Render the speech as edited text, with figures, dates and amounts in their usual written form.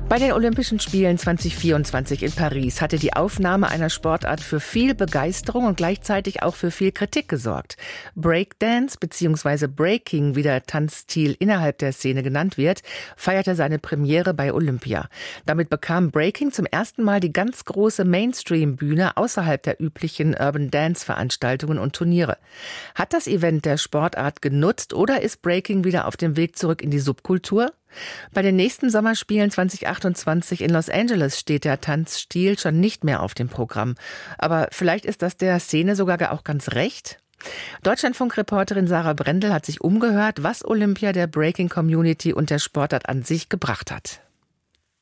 Bei den Olympischen Spielen 2024 in Paris hatte die Aufnahme einer Sportart für viel Begeisterung und gleichzeitig auch für viel Kritik gesorgt. Breakdance bzw. Breaking, wie der Tanzstil innerhalb der Szene genannt wird, feierte seine Premiere bei Olympia. Damit bekam Breaking zum ersten Mal die ganz große Mainstream-Bühne außerhalb der üblichen Urban-Dance-Veranstaltungen und Turniere. Hat das Event der Sportart genutzt oder ist Breaking wieder auf dem Weg zurück in die Subkultur? Bei den nächsten Sommerspielen 2028 in Los Angeles steht der Tanzstil schon nicht mehr auf dem Programm. Aber vielleicht ist das der Szene sogar auch ganz recht? Deutschlandfunk-Reporterin Sarah Brendel hat sich umgehört, was Olympia der Breaking-Community und der Sportart an sich gebracht hat.